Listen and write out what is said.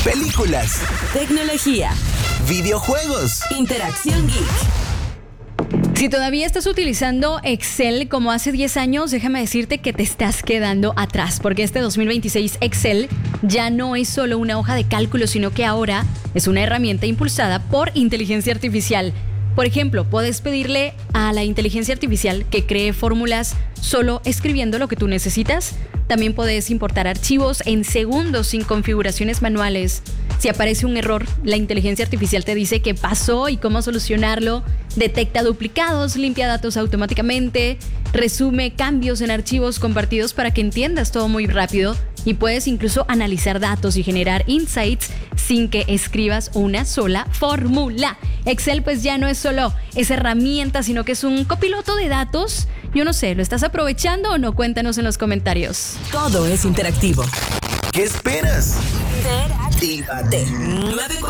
películas, tecnología, videojuegos. interacción geek. Si todavía estás utilizando Excel como hace 10 años, déjame decirte que te estás quedando atrás, porque este 2026 Excel ya no es solo una hoja de cálculo, sino que ahora es una herramienta impulsada por inteligencia artificial. Por ejemplo, puedes pedirle a la inteligencia artificial que cree fórmulas solo escribiendo lo que tú necesitas. También puedes importar archivos en segundos sin configuraciones manuales. Si aparece un error, la inteligencia artificial te dice qué pasó y cómo solucionarlo. Detecta duplicados, limpia datos automáticamente, resume cambios en archivos compartidos para que entiendas todo muy rápido. Y puedes incluso analizar datos y generar insights sin que escribas una sola fórmula. Excel pues ya no es solo esa herramienta, sino que es un copiloto de datos. Yo no sé, ¿lo estás aprovechando o no? Cuéntanos en los comentarios. Todo es interactivo. ¿Qué esperas? Interactívate.